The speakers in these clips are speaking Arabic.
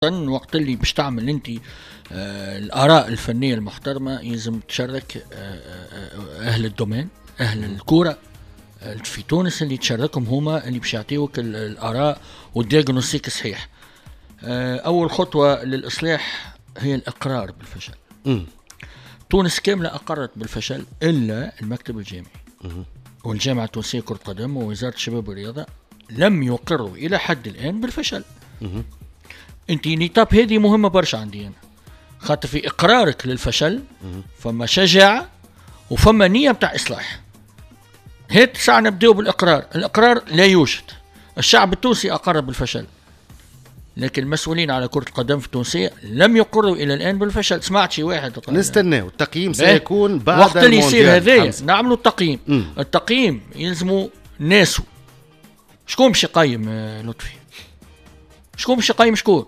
وقت اللي باش تعمل انت الاراء الفنيه المحترمه يلزم تشارك اهل الدومين، اهل الكوره في تونس اللي تشاركهم هما اللي باش يعطيوك الاراء والدياغنوستيك صحيح. اول خطوه للاصلاح هي الاقرار بالفشل. تونس كامله اقرت بالفشل الا المكتب الجامعي والجامعه التونسيه كره القدم ووزاره الشباب والرياضه لم يقروا الى حد الان بالفشل. انت نيتاب هذه مهمه برشا عندي انا، خاطر في اقرارك للفشل فما شجاعه وفما نيه بتاع اصلاح. هيك ساعه نبداو بالاقرار. الاقرار لا يوجد، الشعب التونسي اقر بالفشل، لكن المسؤولين على كره القدم في التونسيه لم يقروا الى الان بالفشل. سمعت شي واحد نستناو التقييم سيكون بعد وقت اللي يصير هذايا نعملوا التقييم. التقييم يلزموا ناسه. شكون باش يقيم لطفي؟ شكون باش يقيم شكون؟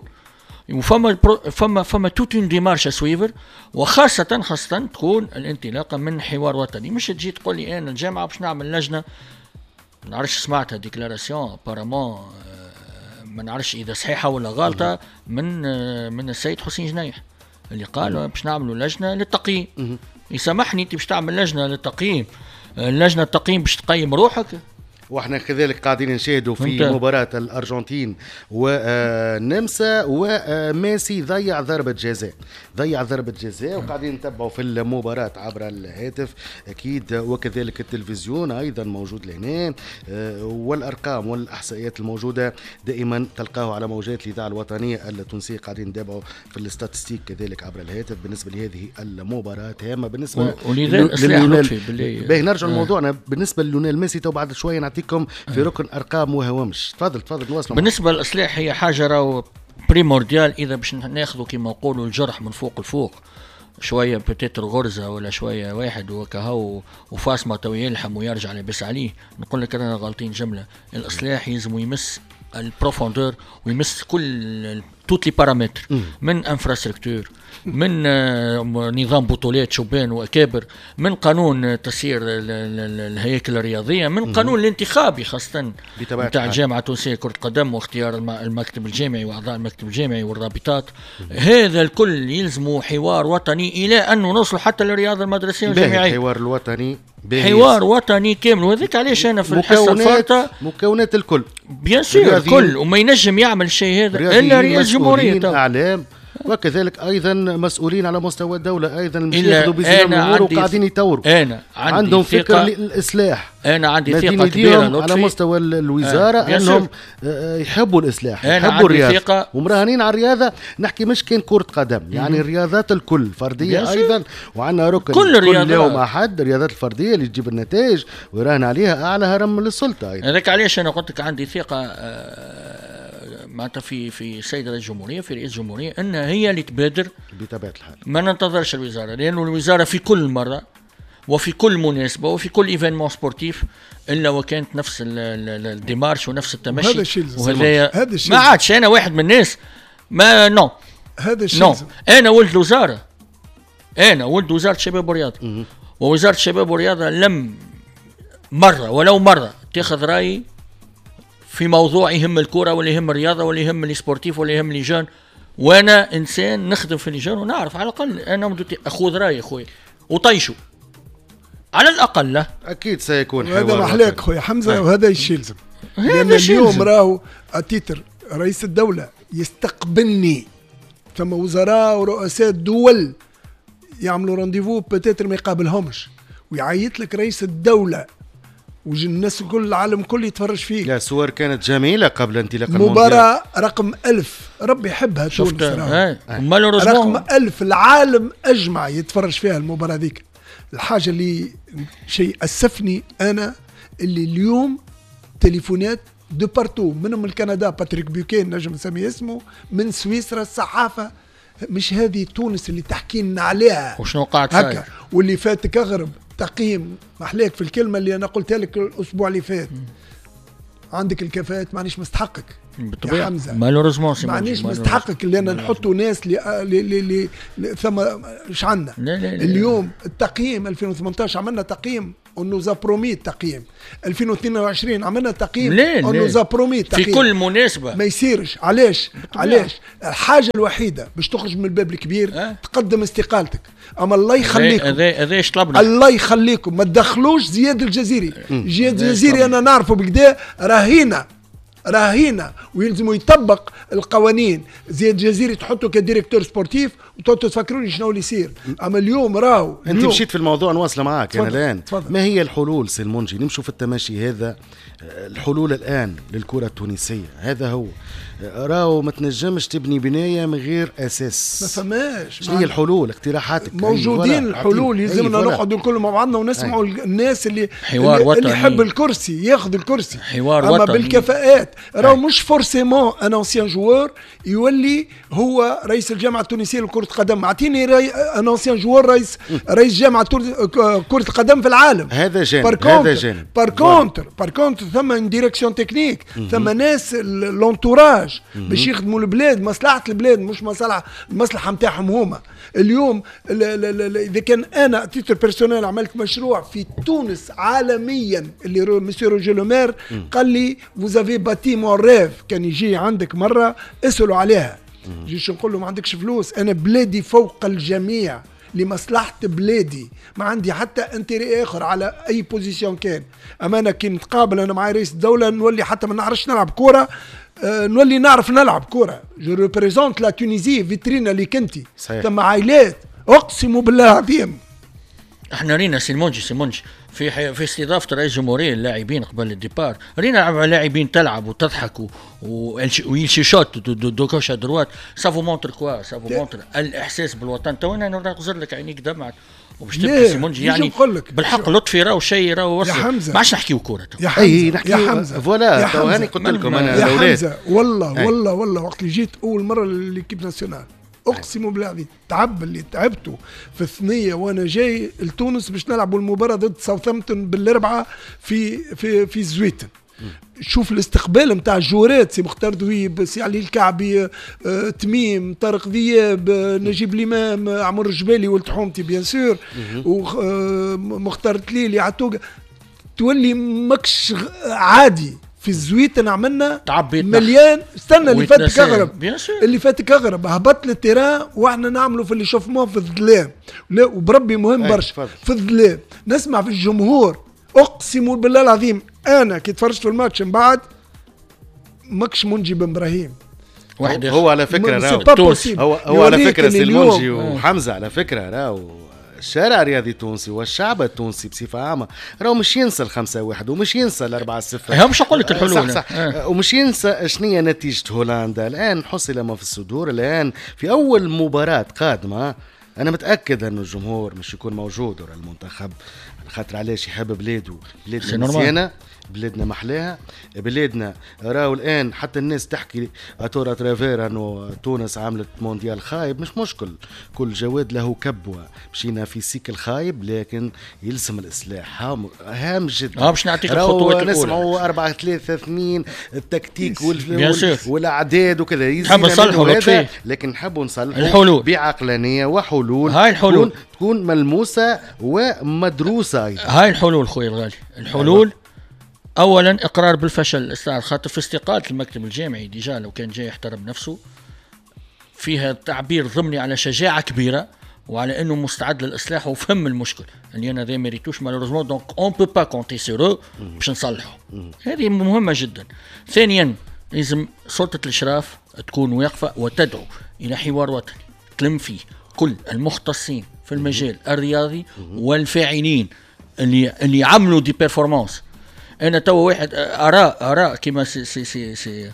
فما توت اون ديمارش سويفر، وخاصة تكون الانطلاقة من حوار وطني. مش تجي تقول لي انا الجامعة باش نعمل لجنة، ما نعرفش سمعتها ديكلاراسيون بارامون ما نعرفش اذا صحيحة ولا غلطة من السيد حسين جنايح اللي قال باش نعملوا لجنة للتقييم. يسامحني انت باش تعمل لجنة للتقييم، لجنة التقييم باش تقيم روحك؟ واحنا كذلك قاعدين نشاهدوا في مباراة الأرجنتين والنمسا وميسي ضيع ضربة جزاء وقاعدين نتبعوا في المباراة عبر الهاتف أكيد، وكذلك التلفزيون أيضا موجود لهنا، والأرقام والأحصائيات الموجودة دائما تلقاه على موجات الإذاعة الوطنية التونسية. قاعدين نتابعوا في الاستاتستيك كذلك عبر الهاتف بالنسبة لهذه المباراة هامة بالنسبة لليونيل. نرجع لموضوعنا بالنسبة لليونيل ميسي تو بعد شوية نعطيكم في ركن ارقام وهوامش. تفضل نواصلوا. بالنسبه للاصلاح هي حاجه راهو بريمورديال، اذا باش ناخذوا كما نقولوا الجرح من فوق لفوق شويه بتيتر غرزه ولا شويه واحد وكهو وفاصمه تو يلحم ويرجع لبس عليه، نقول لك انا غالطين جمله. الاصلاح يلزم يمس البروفوندور ويمس كل توت لي بارامتر، من انفراستركتور، من نظام بطولات شبان واكابر، من قانون تسيير الهياكل الرياضيه، من قانون الانتخابي خاصه بتاع الجامعه التونسيه كره القدم واختيار المكتب الجامعي واعضاء المكتب الجامعي والرابطات. هذا الكل يلزمه حوار وطني الى ان نوصل حتى للرياضه المدرسيه والجامعيه. الحوار الوطني حوار وطني كامل، وهذيك علاش انا في الحصه الفارطه مكونات الكل بيان سور الكل، وما ينجم يعمل شيء هذا الا رئيس الجمهوريه اعلام وكذلك ايضا مسؤولين على مستوى الدوله ايضا مش ياخذوا بزمام الامور وقاعدين يطوروا. انا عندهم فكر للاصلاح. انا عندي ثقه كبيره على مستوى الوزاره انهم يحبوا الاصلاح، يحبوا الرياضه ومراهنين على الرياضه. نحكي مش كان كره قدم، يعني الرياضات الكل فرديه ايضا، وعندنا ركن كل يوم احد الرياضات الفرديه اللي تجيب النتائج ويراهن عليها اعلى هرم للسلطه ايضا. هذاك علاش انا قلت لك عندي ثقه معناتها في سيدة الجمهورية، في رئيس الجمهورية، أنها هي اللي تبادر بطبيعة الحال. ما ننتظرش الوزارة، لأن الوزارة في كل مرة وفي كل مناسبة وفي كل إيفينمون سبورتيف إلا وكانت نفس الديمارش ونفس التمشي. وهذا ما عادش أنا واحد من الناس ما نو هذا الشيء أنا ولد الوزارة، أنا ولد وزارة الشباب والرياضة، ووزارة الشباب والرياضة لم مرة ولو مرة تأخذ رأيي في موضوع يهم الكرة ولا يهم الرياضة ولا يهم السبورتيف ولا يهم اللجان. وانا انسان نخدم في اللجان ونعرف على الاقل انا اخذ راي اخوي وطيشه على الاقل. لا اكيد سيكون هذا محلاك خويا حمزه، وهذا الشيء يلزم. لان اليوم راهو اتيتر رئيس الدوله يستقبلني، ثم وزراء ورؤساء دول يعملوا رونديفو بتاتر ما يقابلهمش، ويعيط لك رئيس الدوله والناس كل العالم كله يتفرج فيه. لا صور كانت جميلة قبل انطلاق مباراة رقم 1000 ربي يحبها تونس، رقم 1000 العالم أجمع يتفرج فيها المباراة ذيك. الحاجة اللي شيء أسفني أنا اللي اليوم تليفونات دو بارتو، منهم الكندا باتريك بيوكين نجم نسميه اسمه، من سويسرا الصحافة. مش هذه تونس اللي تحكي لنا عليها وشنو قاعد صاير واللي فاتك أغرب تقييم محلاك في الكلمة اللي أنا قلتها لك الأسبوع اللي فات. عندك الكفاءات معنيش مستحقك يا حمزة، معنيش مستحقك اللي أنا نحطوا ناس ثم مش عندنا. اليوم التقييم 2018 عملنا تقييم اون نوزا برومي التقييم 2022 عملنا تقييم اون نوزا برومي التقييم في كل مناسبه ما يصيرش. علاش الحاجه الوحيده باش تخرج من الباب الكبير تقدم استقالتك. اما الله يخليكم هذا ايش طلبنا، الله يخليكم ما تدخلوش زياد الجزيري. زياد الجزيري انا نعرفه بكدا راهينه ويلزموا يطبق القوانين. زياد الجزيري تحطه كديريكتور سبورتيف وتوتو تفكروني شنو اللي يصير. اما اليوم راهو انت مشيت في الموضوع نواصله معاك انا الان. ما هي الحلول سي المنجي؟ نمشوا في التماشي هذا الحلول الان للكره التونسيه. هذا هو راهو ما تنجمش تبني بنايه من غير اساس. ما فماش. شنو هي الحلول؟ اقتراحاتك موجودين الحلول. يلزمنا نقعدوا الكل مع بعضنا ونسمعوا الناس اللي يحب الكرسي ياخذ الكرسي. حوار اما بالكفاءات راهو مش فورسيمون ان انسيان جوار يولي هو رئيس الجامعه التونسيه لكره القدم. اعطيني ان انسيان جوار رئيس جامعه كره القدم في العالم. هذا جانب. بار كونتر ثم ديريكسيون تكنيك، ثم ناس لونتوراج باش يخدموا البلاد، مصلحه البلاد مش المصلحه نتاعهم هما. اليوم اذا كان انا تيتر بيرسونيل عملت مشروع في تونس عالميا اللي مسيو روجي لومير قال لي vous avez bâti mon rêve. كان يجي عندك مره اسالوا عليها جيش نقول له ما عندكش فلوس، انا بلادي فوق الجميع لمصلحة بلادي، ما عندي حتى انتري اخر على اي بوزيسيون كان. اما انا كي نتقابل انا مع رئيس الدولة نولي حتى ما نعرفش نلعب كورة، نولي نعرف نلعب كورة. جو ريبريزونت لا تونيزي فيترينا اللي كنتي ثم عائلات اقسم بالله العظيم. احنا رينا سيمونجي في استضافه رئيس الجمهوريه اللاعبين قبل الديبار، رينا لاعبين تلعب وتضحك ويلشيشوت دوكوش دروات. سافو مونتر كوا سافو مونتر الاحساس بالوطن. تو انا نغزر لك عينيك دمعت وباش تبقى سيمونجي يعني بالحق لطفي راهو شيء راهو وصل. ما عادش نحكيو كوره يا حمزه فوالا تو هاني قلت لكم انا يا حمزه والله وقت اللي جيت اول مره للكيب ناسيونال اقسم بالله تعب اللي تعبته في الثنيه وانا جاي لتونس باش نلعبوا المباراه ضد ساوثامبتون بالاربعاء في الزويتن. شوف الاستقبال نتاع الجورات، سي مختار دويب، سي علي الكعبي، تميم، طارق ذياب، نجيب الامام، عمر الجبالي ولد حومتي بيان سور، ومختار تليلي عتوقه. تولي ماكش عادي. في الزويتن عملنا مليان. استنى اللي فات كغرب هبط للتيران واحنا نعملوا في اللي شفناه في الظلام. لا وبربي مهم برشا في الظلام نسمع في الجمهور. اقسم بالله العظيم انا كي تفرجت في الماتش من بعد ماكش منجي بن ابراهيم واحد. هو على فكره هو على فكره سلمونجي وحمزه على فكره راهو الشارع الرياضي التونسي والشعب التونسي بصفة عامة راهو مش ينسى 5-1 ومش ينسى 4-0. هم مش أقول لك الحلول صح. ومش ينسى شنية نتيجة هولندا. الآن حصل ما في الصدور. الآن في أول مباراة قادمة أنا متأكد أن الجمهور مش يكون موجود ورا المنتخب خاطر علاش يحب بلادنا نسينا بلادنا محلاها. بلادنا راهو الان حتى الناس تحكي اتورا ترافير انه تونس عملت مونديال خايب. مش مشكل، كل جواد له كبوه. مشينا في سيكل خايب لكن يلزم الاصلاح هام جدا. باش نعطيك الخطوات الاولى. نسمعوا 4-3-2 التكتيك والاعداد وكذا نحب نصلحوا لكن نحبوا نصلحوا بعقلانيه وحلول. هاي الحلول تكون ملموسه ومدروسه أيضا. هاي الحلول خويا الغالي. الحلول اولا اقرار بالفشل الاستعار. خاطر في استقالة المكتب الجامعي ديجا لو كان جاي يحترم نفسه فيها تعبير ضمني على شجاعة كبيرة وعلى انه مستعد للاصلاح وفهم المشكل اللي انا ذا ميريتوش مالوريزمون. دونك اون بو با كونتي سور باش نصلحه. هذه مهمة جدا. ثانيا لازم سلطة الاشراف تكون واقفة وتدعو الى حوار وطني تلم فيه كل المختصين في المجال الرياضي والفاعلين اللي يعملوا دي بيرفورمانس. انا تو واحد اراء كما سي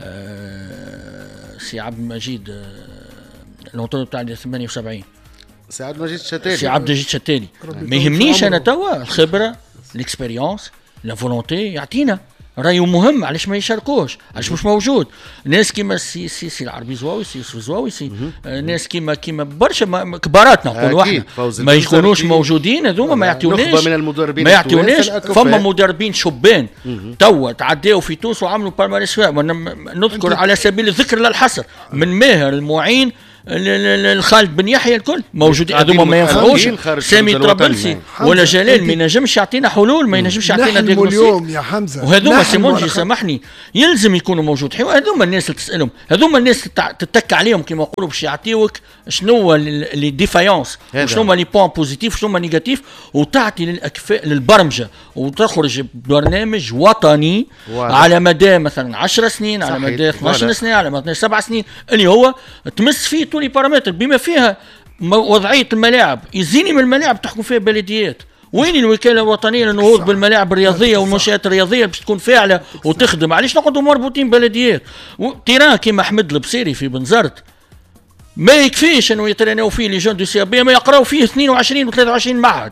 عبد المجيد الوطن بتاع 78 سي عبد المجيد الشتالي. سي عبد المجيد الشتالي ما يهمنيش انا توا الخبره الاكسبيريونس لا فولونتي يعطينا رايو مهم. علاش ما يشاركوش؟ علاش مش موجود ناس كيما سي العربي زواوي سي زواوي سي ناس كيما برشا كباراتنا نقولوا احنا ما يكونوش موجودين. هذوما ما يعطيوناش ما يعطيوناش. فما مدربين شبان توا تعداو في تونس وعملوا بالماريس. نذكر على سبيل الذكر لا الحصر من ماهر المعين الخالد بن يحيى الكل موجود، هذوما ما ينفعوش. سامي طرابلسي ولا جلال ما ينجمش يعطينا حلول، ما ينجمش يعطينا دياغنوستيك اليوم يا حمزه. وهذوما سيمونجي سامحني يلزم يكونوا موجود. هذوما الناس اللي تسالهم، هذوما الناس تتك عليهم كما يقولوا باش يعطيوك شنو لي ديفايونس، شنو لي بوين بوزيتيف، شنو نيجاتيف، وتعطي للاكفاء للبرمجه وتخرج برنامج وطني على مدى مثلا 10 سنين، على مدى 12 سنه، على مدى 7 سنين، اللي هو تمس فيه طول بارامتر بما فيها وضعيه الملاعب. يزيني من الملاعب تحكم فيها بلديات. وين الوكاله الوطنيه للنهوض بالملاعب الرياضيه والمنشات الرياضيه باش تكون فاعله وتخدم؟ علاش نقعدوا مربوطين بلديات؟ تيران كيما احمد البصيري في بنزرت ما يكفيش انه يترينوا فيه لي جون دو سي بي، ما يقراو فيه 22 و23 معهد.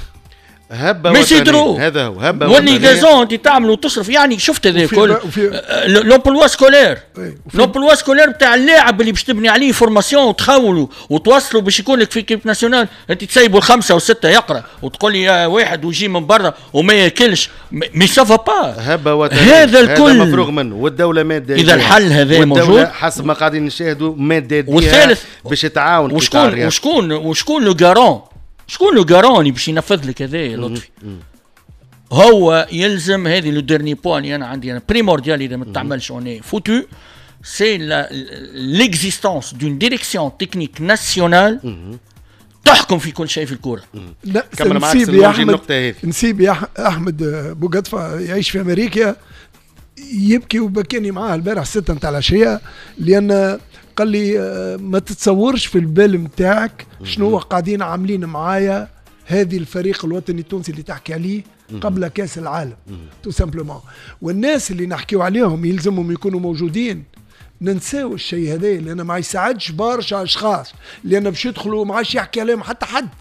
هبه وطني، هذا هو هبه وطني. واللي غازون انت تعمل وتصرف، يعني شفت هذا الكل. لومبلوا سكولير، لومبلوا سكولير بتاع اللاعب اللي باش تبني عليه فورماسيون وتخولوا وتوصلوا باش يكون لك في كيب ناسيونال. انت تسيبوا الخمسه والسته يقرا وتقول لي يا واحد ويجي من برا وما ياكلش، مي سافا با. هبه وطني هذا الكل مفروغ منه، والدوله ماده اذا الحل هذا موجود حسب ما قاعدين نشاهدوا ماده والثالث باش تعاون. وشكون لو غارون، شكون لو غاروني باش ينفذ لك هذا يا لطفي؟ هو يلزم هذه لو ديرني بوان انا عندي انا بريمورديال اذا ما تعملش اوني فوتو، سي ليكزيستونس دون ديريكسيون تكنيك ناسيونال تحكم في كل شيء في الكوره. لا نسيب يا احمد بوقطفه يعيش في امريكا يبكي وبكاني معاه البارح 6 متاع العشيه، لان قال لي ما تتصورش في البال متاعك شنو قاعدين عاملين معايا هذه الفريق الوطني التونسي اللي تحكي عليه قبل كاس العالم تو سامبلومون. والناس اللي نحكيو عليهم يلزمهم يكونوا موجودين. ننساو الشيء هذا لان ما يساعدش برشا اشخاص، لان باش يدخلوا ما عادش يحكي عليهم حتى حد.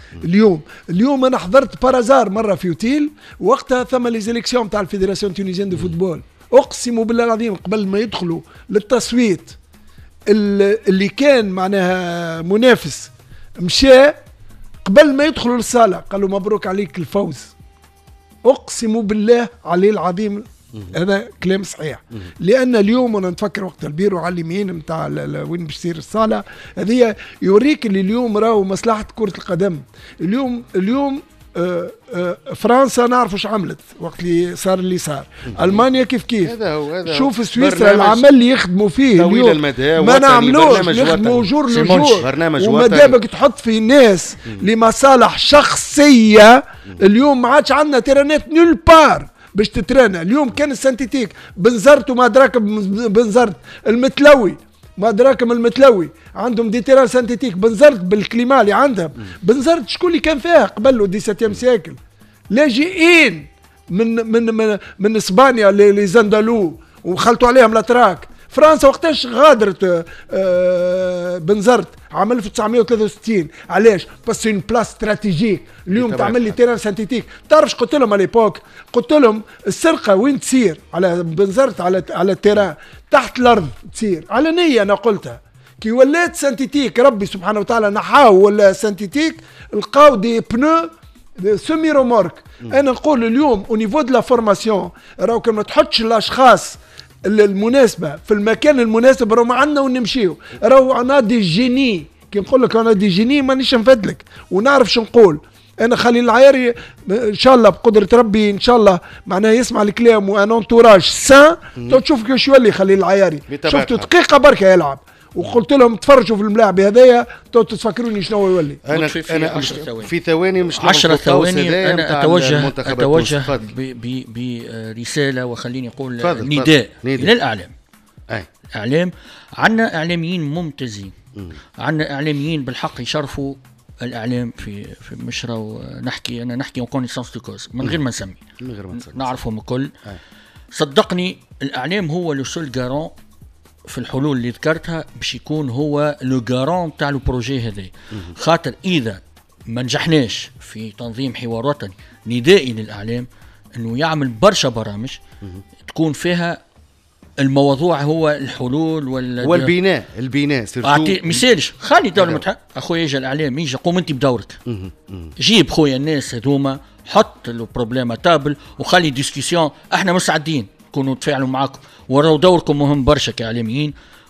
اليوم انا حضرت بارازار مره في اوتيل، وقتها ثم لي زيليكسيون تاع الفيدراسيون تونيزيان دو فوتبول، اقسم بالله العظيم قبل ما يدخلوا للتصويت اللي كان معناها منافس مشى قبل ما يدخلوا للصالة قالوا مبروك عليك الفوز. اقسم بالله عليه العظيم هذا كلام صحيح. لان اليوم وانا نتفكر وقت البيرو على اليمين نتاع وين باش تصير الصالة هذه، يوريك اللي اليوم راهو مصلحة كرة القدم. اليوم فرنسا نعرفوا ايش عملت وقت اللي صار. المانيا كيف هذا شوف سويسرا العمل اللي يخدموا فيه اليوم ما نعملوش، نخدموا جور لجور، وما دامك تحط في ناس لمصالح شخصيه. اليوم ما عادش عندنا تيرانات نول بار باش تترانا. اليوم كان السنتيتيك بنزرت وما ادراك بنزرت، المتلوي ما ادراك من المتلوي عندهم دي تيران سنتيتيك، بنزرت بالكليما اللي عندهم. بنزرت شكون اللي كان فيها قبل 17 سيكل؟ لاجئين من اسبانيا اللي زندلو وخلطوا عليهم الاتراك. فرنسا وقتاش غادرت بنزرت عام 1963. علاش؟ بس اون بلاس استراتيجيك. اليوم تعمل لي تيران سنتيتيك. تعرفش قلت لهم على ليبوك؟ قلت لهم السرقه وين تصير؟ على بنزرت على التيران تحت الارض تصير علنيه. انا قلتها كي ولات سنتيتيك ربي سبحانه وتعالى نحاو ولا سنتيتيك، لقاو دي بنو سيمي رومورك. انا نقول اليوم او نيفو دو لا فورماسيون راهو كان ما تحطش الاشخاص المناسبه في المكان المناسب، راهو ما عندنا ونمشيو. راهو عنا دي جيني، كي نقول لك انا دي جيني مانيش نفدلك ونعرف شو نقول. انا خليل العياري ان شاء الله بقدره ربي ان شاء الله معناه يسمع الكلام وان انتوراج سان. تشوف كيفاش يولي خليل العياري. شفت دقيقه بركه يلعب وقلت لهم تفرجوا في الملاعب هذايا تفكروني شنو يولي. انا في ثواني مش 10 ثواني انا اتوجه برساله وخليني اقول نداء للاعلام. اعلام عندنا اعلاميين ممتازين، عندنا اعلاميين بالحق يشرفوا الاعلام في مشرى. ونحكي انا نحكي اون كونيسانس دو كوز من غير ما نسمي، نعرفهم الكل. صدقني الاعلام هو لو سول غارون في الحلول اللي ذكرتها باش يكون هو لو غارون تاع لو بروجي هذا. خاطر اذا ما نجحناش في تنظيم حوار وطني، ندائي للاعلام انه يعمل برشا برامج تكون فيها الموضوع هو الحلول والبناء اعطي مثالش. خلي دور متحق اخويا يجي الاعلام يجي قوم انت بدورك، جيب خويا الناس هذوما، حط له بروبليم تابل وخلي ديسكسيون. احنا مساعدين نكونوا نتفاعلوا معاكم، وراو دوركم مهم برشا كاعلاميين.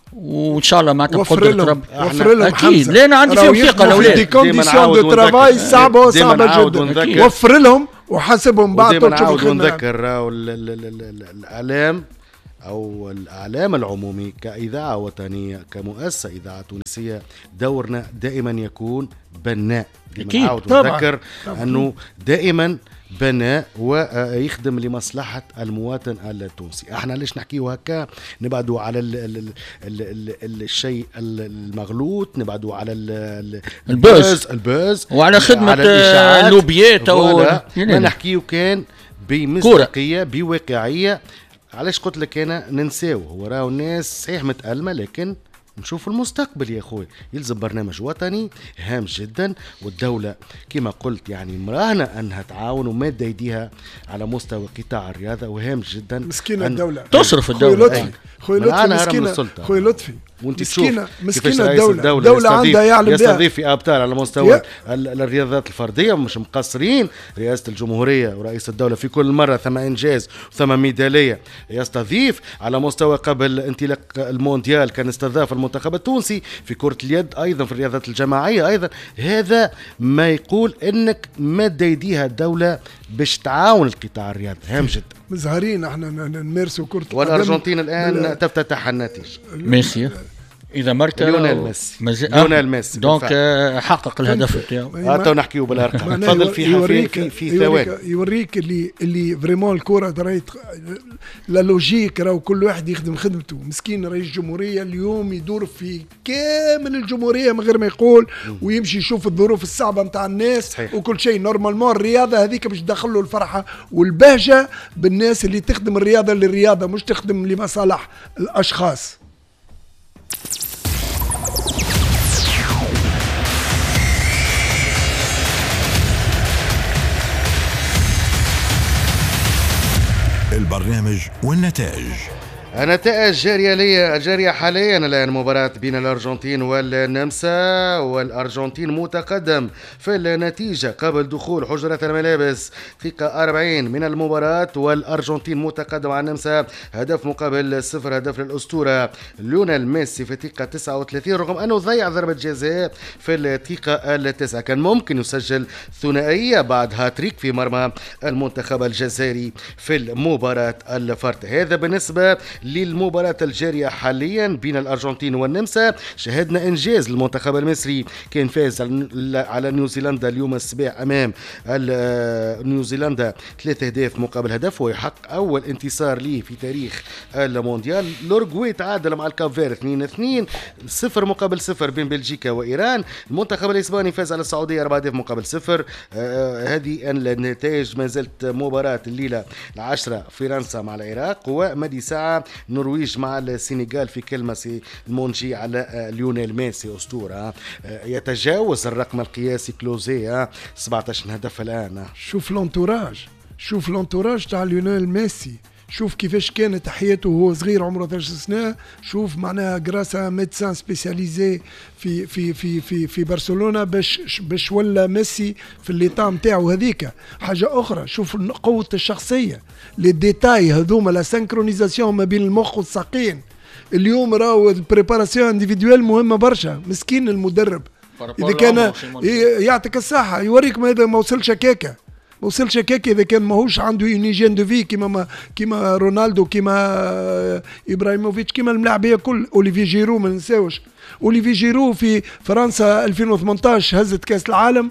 وان شاء الله معناتها بقدرة رب وفر لهم اكيد. لا انا عندي فيهم ثقه الاولاد دي كونديسيون دو ترافاي صعبه جدا. وفر لهم وحاسبهم بعد تشوف ونذكر الاعلام أو الإعلام العمومي كإذاعة وطنية كمؤسسة إذاعة تونسية دورنا دائما يكون بناء. أكيد نذكر أنه دائما بناء ويخدم لمصلحة المواطن التونسي. احنا ليش نحكيه هكا؟ نبعدوا على الشيء المغلوط، نبعدوا على البوز وعلى خدمة اللوبيات ما نحكيه كان بمصداقية بواقعية. علاش قلت لك انا ننساو؟ هو راهو الناس صحيح متألمة لكن نشوف المستقبل يا اخوي. يلزم برنامج وطني هام جدا، والدولة كما قلت يعني مراهنة انها تعاون ومادة يديها على مستوى قطاع الرياضة، وهام جدا. مسكينة الدولة تصرف الدولة. خوي لطفي مسكينة. خوي لطفي وانت تشوف مسكينة الدولة عندها يعلم يستضيف في ابطال على مستوى الرياضات الفرديه، مش مقصرين. رئاسه الجمهوريه ورئيس الدوله في كل مره ثم انجاز وثم ميداليه. يستضيف على مستوى قبل انطلاق المونديال كان استضاف المنتخب التونسي في كره اليد، ايضا في الرياضات الجماعيه ايضا. هذا ما يقول انك ماده يديها الدوله باش تعاون القطاع الرياضي، هام جدا. مزهرين احنا نمارسوا كرة القدم. والارجنتين الان تفتتح النتيجه. ميسي اذا مركز ليونيل ميسي دونك حقق الهدف نتاعو. تو نحكيو بالارقام. تفضل في ثواني. يوريك اللي فريمون الكره راهي لا لوجيك، راهو كل واحد يخدم خدمته. مسكين رئيس الجمهوريه اليوم يدور في كامل الجمهوريه من غير ما يقول، ويمشي يشوف الظروف الصعبه نتاع الناس. صحيح. وكل شيء نورمالمون. الرياضه هذيك باش تدخل له الفرحه والبهجه بالناس اللي تخدم الرياضه للرياضه، مش تخدم لمصالح الاشخاص. البرنامج والنتائج. النتائج جارية حاليا الآن. مباراة بين الأرجنتين والنمسا، والأرجنتين متقدم في النتيجة قبل دخول حجرة الملابس دقيقة 40 من المباراة، والأرجنتين متقدم على النمسا هدف مقابل 0. هدف للأسطورة ليونيل ميسي في دقيقة 39 رغم أنه ضيع ضربة جزاء في الدقيقة 9. كان ممكن يسجل ثنائية بعد هاتريك في مرمى المنتخب الجزائري في المباراة الفرد. هذا بالنسبة للمباراة الجارية حاليا بين الأرجنتين والنمسا. شهدنا إنجاز للمنتخب المصري، كان فاز على نيوزيلندا اليوم الصباح أمام نيوزيلندا 3 أهداف مقابل هدف، ويحقق أول انتصار ليه في تاريخ المونديال. الأورجواي تعادل مع الكافير 2-2 0 مقابل 0 بين بلجيكا وإيران. المنتخب الإسباني فاز على السعودية 4 أهداف مقابل 0. هذه النتائج. ما زلت مباراة الليلة 10 فرنسا مع العراق، ومدي ساعة نرويج مع السنغال في كلمة المونجي على ليونيل ميسي أسطورة. يتجاوز الرقم القياسي كلوزي 17 هدف الآن. شوف لونتوراج تاع ليونيل ميسي. شوف كيفاش كانت حياته وهو صغير عمره 13 سنة. شوف معناها غراسا ميدسان سبيسياليزي في في في في في برشلونة باش ولا ميسي في الليطا نتاعو. هذيك حاجة أخرى. شوف قوة الشخصية، لي ديتاي هذوما، لا سينكرونيزاسيون ما بين المخ والساقين. اليوم راهو البريباراسيون انديفيدوال مهمة برشا. مسكين المدرب إذا كان يعطيك الصحة يوريك ما إذا ما وصلش هكاكا إذا كان ماهوش عنده نيجين دو في كيما رونالدو كيما إبراهيموفيتش كيما الملاعبية كل. أوليفي جيرو ما ننساوش. أوليفي جيرو في فرنسا 2018 هزت كاس العالم،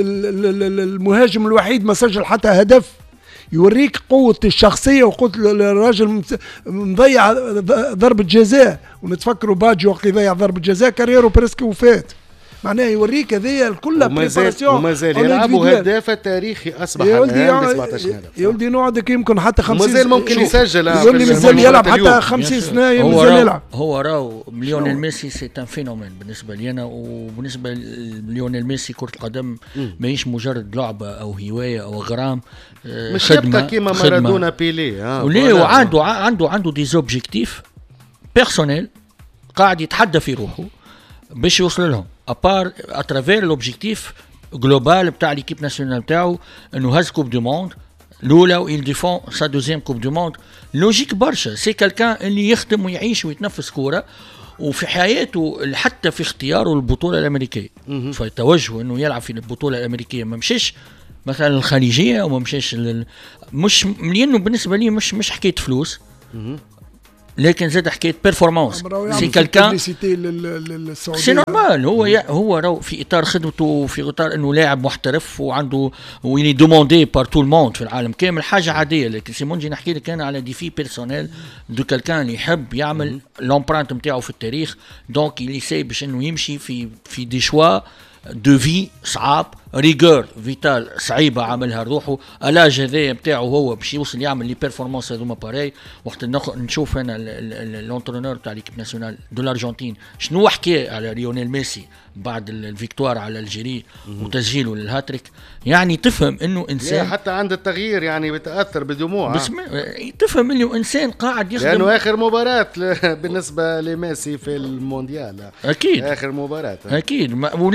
المهاجم الوحيد ما سجل حتى هدف. يوريك قوة الشخصية وقوة الراجل مضيع ضربة جزاء. ونتفكروا باجي وقت يضيع ضربة جزاء كاريرو بريسك وفات. معناه يوريك هذيا كلها بريباراسيون. وما زال يلعبوا هداف التاريخي اصبح الان 17 هدف. يا ولدي نوعدك يمكن حتى 50 وما زال ممكن يسجل. يقول لي مازال يلعب حتى 50 سنه مازال يلعب. هو راهو ليونيل ميسي سي ان فينومين بالنسبه لي انا، وبالنسبه ليونيل ميسي كره القدم ماهيش مجرد لعبه او هوايه او غرام، مش يبقى كيما مارادونا بيلي. وليه وعنده دي زوبجيكتيف بيرسونيل قاعد يتحدى في روحه باش يوصل لهم ابار اترافير لوبجيكتيف جلوبال بتاع ليكيب ناسيونال بتاعو انه هاز كوب دو موند الاولى ويل ديفون سا دوزيام كوب دو موند. لوجيك برشا. سي كالكان اللي يخدم ويعيش ويتنفس كوره، وفي حياته حتى في اختياره البطوله الامريكيه في توجهه انه يلعب في البطوله الامريكيه ما مشيش مثلا الخليجيه وما مشيش مش لانه بالنسبه لي مش حكايه فلوس لكن زاد حكايه بيرفورمانس سي كالكان سي نورمال هو راهو في اطار خدمته وفي اطار انه لاعب محترف وعنده ويلي دوموندي بار تو الموند في العالم كامل حاجه عاديه لكن سيمونجي نحكي لك انا على ديفي بيرسونيل دو كالكان يحب يعمل لومبرانت نتاعو في التاريخ دونك يليسي باش انه يمشي في دي شوا دو في صعاب ريغور فيتال صعيبه عملها روحه الاج هذايا نتاعو هو باش يوصل يعمل لي بيرفورمانس هذوما باراي وقت نشوف انا لونترونور تاع ليكيب ناسيونال دو الارجنتين شنو حكى على ليونيل ميسي بعد الفيكتوار على الجيري وتسجيله للهاتريك يعني تفهم انه انسان حتى عند التغيير يعني بيتاثر بدموع تفهم انه انسان قاعد يخدم لانه اخر مباراه بالنسبه لميسي في المونديال اكيد اخر مباراه اكيد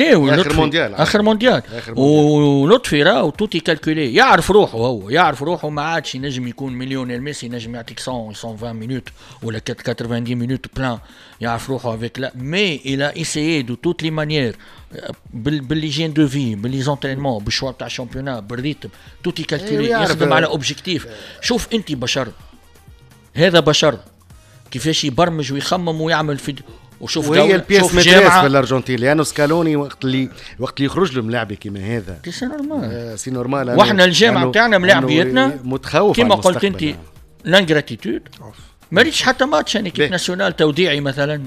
اخر مونديال ولطفي راه توتي كالكولي يعرف روحه ما عادش ينجم يكون مليون ميسي ينجم يعطيك 120 مينوت ولا 90 مينوت بلان يعرف روحه افيك لا مي الى ايسيي دو توت لي مانيير بالليجين دو في باللي زونترينمون بالشوا تاع الشامبيونات بالريتم توتي كالكولي يخدم على اوبجيكتيف شوف انت بشر هذا بشر كيفاش يبرمج ويخمم ويعمل في وشوف وهي البيس متريس في الارجنتين لانه سكالوني وقت اللي يخرج له ملاعبي كيما هذا سي نورمال واحنا الجامعه بتاعنا ملاعبيتنا متخوف كيما قلت انت لانغراتيتود ما ريتش حتى ماتش يعني كيف ناسيونال توديعي مثلا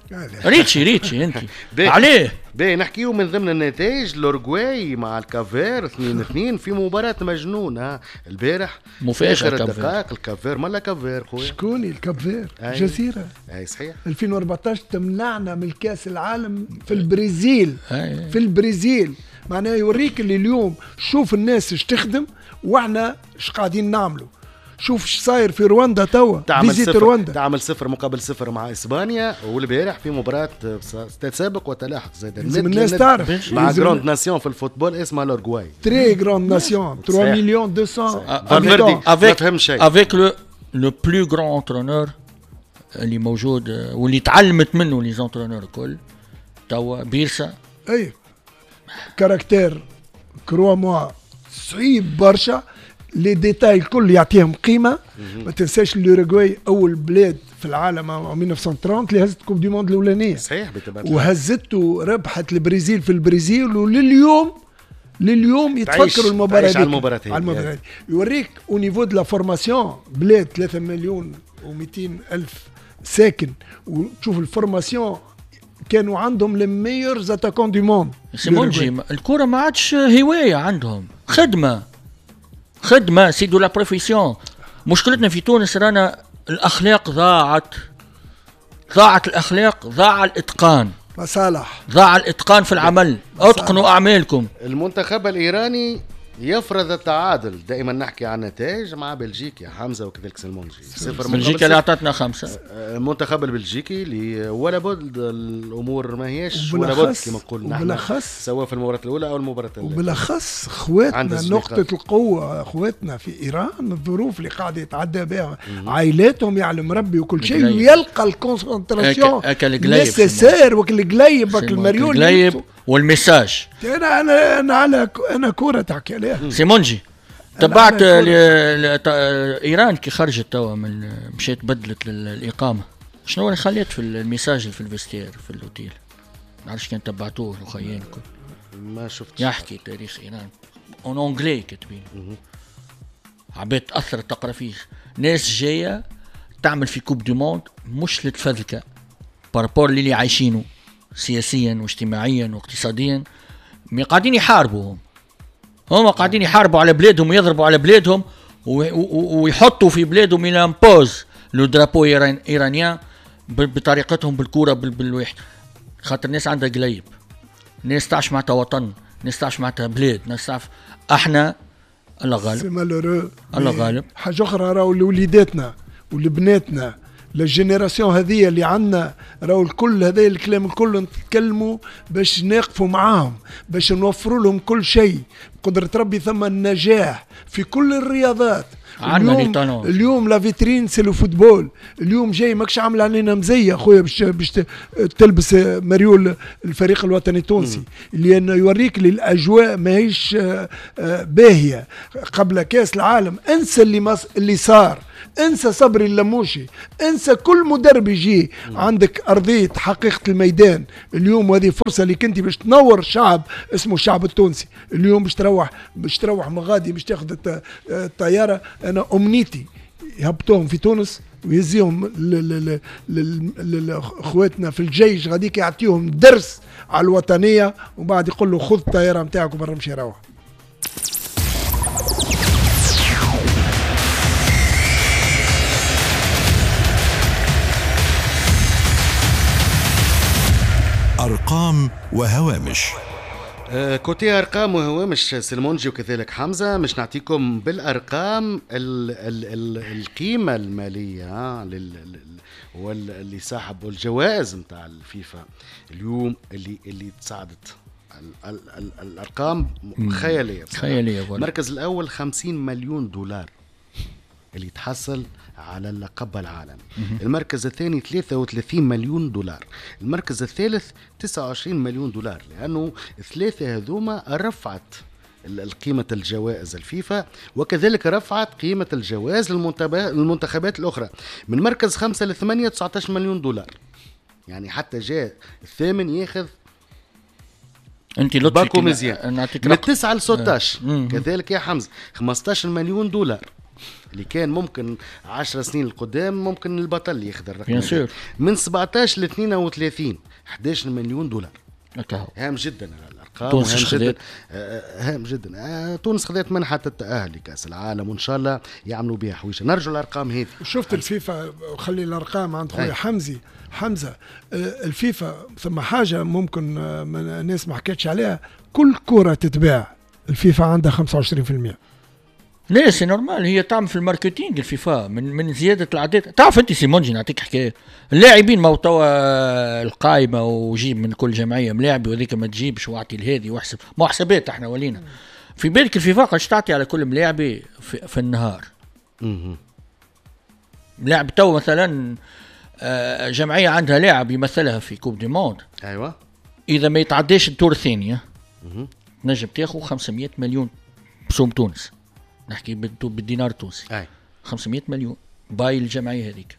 ريتشي انت عليه نحكيو من ضمن النتائج الأورجواي مع الكافير 2-2 في مباراة مجنونة البارح مفاجأة الدقائق الكافير مالا كافير خويا شكوني الكافير جزيرة اي صحيح 2014 تمنعنا من كاس العالم في البرازيل في البرازيل معناه يوريك اللي اليوم شوف الناس ايش تخدم واحنا ايش قاعدين نعملوا شوف ايش صاير في رواندا توا فيزيت رواندا تعمل 0-0 مع اسبانيا والبارح في مباراة تسابق وتلاحق زاد الناس تعرف مع جراند ناسيون في الفوتبول اسمها الأورجواي تري جراند ناسيون 3 مليون 200 فالفيردي ما فهم شيء افيك لو بلو غران انترونور اللي موجود واللي تعلمت منه لي زونترونور الكل توا بيرسا اي كاركتير كروا موا صعيب برشا لي ديتاي الكل يعطيهم قيمه. ما تنساش الأوروغواي اول بلاد في العالم 1930 اللي هزت كوب دي موند الاولانيه صحيح وهزته ربحت البرازيل في البرازيل لليوم يتفكروا المباراه دي يوريك او نيفو دو لا فورماسيون بلاد 3 مليون و200 الف ساكن وتشوف الفورماسيون كانوا عندهم لي ميور اتاكون دو موند. سيمونجي الكره ما عادش هوايه عندهم خدمه سي دو لا بروفيسيون. مشكلتنا في تونس رانا الاخلاق ضاعت الاخلاق ضاع الاتقان مصالح ضاع الاتقان في العمل اتقنوا اعمالكم. المنتخب الايراني يفرض التعادل دائما نحكي عن نتائج مع بلجيكا يا حمزه وكذلك سلمونجي بلجيكا اللي اعطتنا 5 المنتخب البلجيكي اللي ولا بد الامور ما هيش ولا بد كما قلنا وبالاخص سواء في المباراه الاولى او المباراه الثانيه وبالاخص خواتنا نقطه القوه خواتنا في ايران الظروف اللي قاعده يتعدى بها عائلاتهم يعلم ربي وكل شيء ويلقى الكونسنتراسيون نسيسير وكل قليب المريول والميساج. انا كوره تحكي عليها سيمونجي تبعت ايران كي خرجت توا من مشيت بدلت الاقامه شنو اللي خليت في الميساج في الفيستير في الاوتيل نعرفش كان تبعتوه وخيين ما شفت يحكي تاريخ ايران اون انجلي كاتبين عبيت تاثر تقرا فيه ناس جايه تعمل في كوب دو موند مش للفذكه بارابور اللي عايشينه سياسيا واجتماعيا واقتصاديا قاعدين يحاربوا هم قاعدين يحاربوا على بلادهم ويضربوا على بلادهم ويحطوا في بلادهم الى امبوز لو درابو ايرانيان بطريقتهم بالكوره بالواحد خاطر الناس عندها قليب ناس تعش معناتها وطن ناس تعش معناتها بلاد ناس تعرف احنا الله غالب سي مالورو الله غالب حاجه اخرى راهو لوليداتنا ولبناتنا للجينيراسيون هذه اللي عندنا راهو الكل هذا الكلام الكل نتكلموا باش نقفوا معاهم، باش نوفروا لهم كل شيء. قدرة ربي ثم النجاح في كل الرياضات. اليوم لا فيترين سي لو فوتبول. اليوم جاي ماكش عامل علينا مزيه خويا باش تلبس ماريول الفريق الوطني التونسي، لانه يوريك الاجواء ماهيش باهيه. قبل كاس العالم انسى اللي صار، انسى صبري اللموشي، انسى كل مدرب يجي عندك ارضيه حقيقه الميدان. اليوم هذه فرصه اللي كنتي باش تنور شعب اسمه الشعب التونسي. اليوم باش تروح مغادي باش تاخذ الطياره. انا امنيتي يهبطوهم في تونس ويهزيهم لاخواتنا في الجيش، غاديك يعطيهم درس على الوطنيه، وبعد يقول له خذ الطياره نتاعك وبرا مشي روح. أرقام وهوامش. كوتي أرقام وهوامش سلمونجي وكذلك حمزة، مش نعطيكم بالأرقام القيمة المالية واللي صاحب الجوائز متاع الفيفا اليوم اللي تصعدت الأرقام خيالية. المركز الأول 50 مليون دولار اللي تحصل على اللقب العالمي. المركز الثاني 33 مليون دولار. المركز الثالث 29 مليون دولار، لأنه الثلاثة هذوما رفعت قيمة الجوائز الفيفا، وكذلك رفعت قيمة الجوائز للمنتخبات الأخرى من مركز 5 ل 8 19 مليون دولار. يعني حتى جاء الثامن ياخذ انت باكو مزيان من 9 ل 16. كذلك يا حمزة 15 مليون دولار اللي كان ممكن 10 سنين القدام ممكن البطل ياخذ الرقم. من 17 ل 32 11 مليون دولار. هام جدا الارقام، هام جدا. تونس خذت منحة التأهل لكأس العالم، وان شاء الله يعملوا بها حويشه. نرجو الارقام هذه. شفت الفيفا وخلي الارقام عند خويا حمزة. الفيفا ثم حاجه ممكن الناس ما حكيتش عليها، كل كرة تتباع الفيفا عندها 25%. ليه سي نورمال، هي تعمل في الماركتينج الفيفا من زياده العدد. تعرف انت سيمونجي نعطيك حكايه، اللاعبين ما توا القائمه وجيب من كل جمعيه ملاعب وذيك ما تجيبش واعطي لهذه واحسب، ما حسابات احنا ولينا في بالك. الفيفا قاش تعطي على كل ملاعب في النهار. لاعب تو مثلا جمعيه عندها لاعب يمثلها في كوب دي موند، ايوه اذا ما يتعداش الدور الثانيه نجم تاخذ 500 مليون بسوم تونس، نحكي بالدينار التونسي. 500 مليون باي الجمعيه هذيك.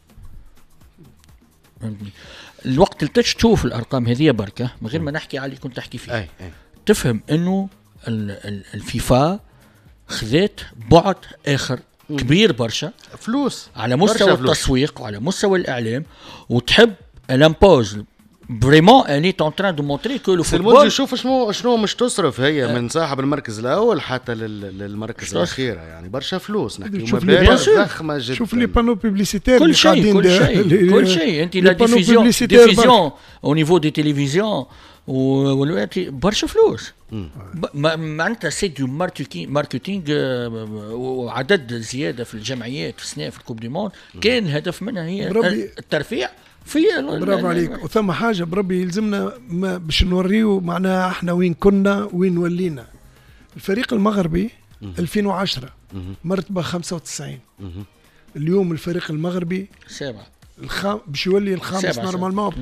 الوقت اللي تشوف الارقام هذه بركه من غير ما نحكي على اللي كنت تحكي فيه. تفهم انه الفيفا خذت بعد اخر كبير برشا فلوس على مستوى التسويق وعلى مستوى الاعلام، وتحب الامبوز بريمون اني تونتران دو مونتري كو لو فوتبول. شوف شنو مش تصرف هي من صاحب المركز الاول حتى للمركز الاخير، يعني برشا فلوس نحكي مبالغ ضخمه جدا. شوف لي بانو بيبليسيتير كل شيء انت لا ديفيزيون او نيفو دي تيليفزيون ولوقتي برشا فلوس. معناتها سي دو ماركتينغ وعدد زياده في الجمعيات في السنه في الكوب دي موند كان الهدف منها هي الترفيع. برافو عليك. وثم حاجه بربي يلزمنا باش نوريو معناها احنا وين كنا وين ولينا. الفريق المغربي 2010 مرتبه 95. اليوم الفريق المغربي سابع باش يولي الخامس نورمالمون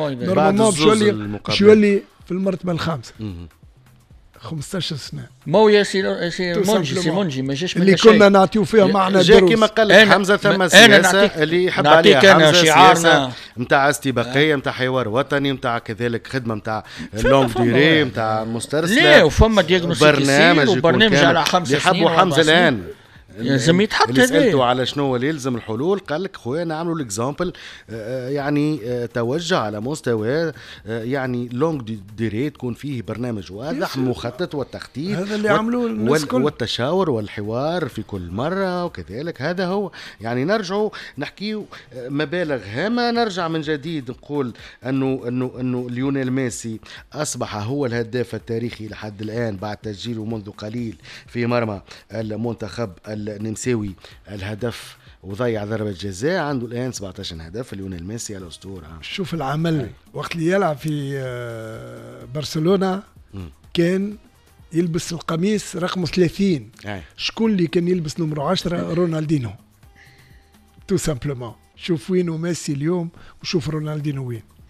باش يولي في المرتبه الخامسه. 15 سنه مو يا سي مونجي ما جاش اللي كنا نعطيو فيها معنا دروس. كما قال حمزه ثم سياسه اللي يحب عليها حمزه، سياسه نتاع استباقيه نتاع حوار وطني نتاع كذلك خدمه نتاع لونغ ديري نتاع مسترسله. لا وفما دياغنوستيك وبرنامج على 5 سنين. يحبوا حمزه الان لازم يتحط. اللي سألته على شنو اللي يلزم الحلول قال لك خويا نعملوا الاكزامبل، يعني توجه على مستوى يعني لونغ ديري تكون فيه برنامج واضح مخطط والتخطيط، هذا اللي عملوه الناس كل والتشاور والحوار في كل مرة وكذلك. هذا هو يعني نرجعوا نحكيو مبالغ هامة. نرجع من جديد نقول انه ليونيل ميسي اصبح هو الهداف التاريخي لحد الان بعد تسجيله منذ قليل في مرمى المنتخب النمساوي الهدف وضيع ضربة جزاء. عنده الآن 17 هدف. ليونيل ميسي الأسطورة. شوف العمل وقت اللي يلعب في برشلونة كان يلبس القميص رقم 30. شكون اللي كان يلبس نمرو 10؟ رونالدينو تو سامبلومون. شوف وين ميسي اليوم وشوف رونالدينو وين.